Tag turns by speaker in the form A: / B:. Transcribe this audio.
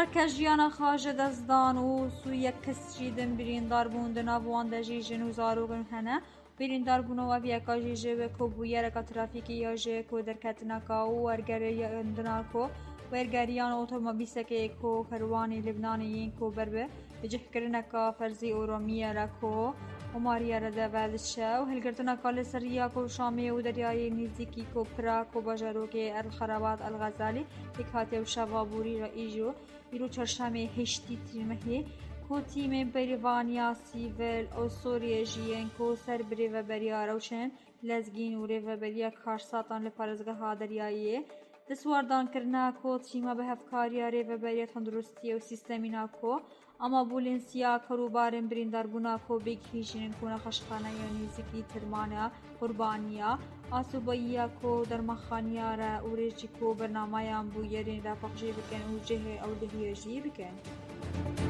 A: هەرکەس ژیانە خاژە دەستدان و سویە کەسری دن بریندار بوون دناوان دەژیژن و زارۆگن هەنە بریندار بوونەوە بیەکە ژێوێ کۆبوویەرەکە ترافیکی یاژێ کۆ دەرکەتنەکە و وەرگەرەندناکۆ وەرگەریان ئۆتۆمۆبیلسەکەی کۆ کەروانی لبنانیین کۆ بەربێ بجهکردنەکە فەرزی ئۆرۆمیەرە کۆ وماریەرە دەبەدشە و هەلگرتنەکە لە سەریا کۆ شامیە و دەریایی نزیکی کۆپرا کۆ بەژەرۆکێ ئەلخەرەبات ئەلغەزالی هاتێ و شەڤابووری ڕئیژۆ ئیرۆ چەرشەمێ هێشتی تیرمەهێ کۆ تیمێ بەریڤانیا سیڤل ئەو سۆریە ژیەن کۆ سەر برێڤەبەریە ڕەوشن لەزگین و رێڤەبەریە کارساتان لە پارێزگەها دەریاییە دەسواردانکردنا کۆ تیمە بە هەفکاریە رێڤەبەریە تەندروستیە و سیستەمینا کۆ ئەمە بولێنسیا کەروبارن برینداربوونا کۆ بێگهێژنن کۆ نەخەشخانەیە نزیکی ترمانە قوربانیە ئاسوبەییە کۆ دەرمەخانیارە و ڕێژی کۆ بەرنامایان بوو یەرێن ڕاپەقژێ بکەن و جێهێ ئەو دەهێژی بکەن.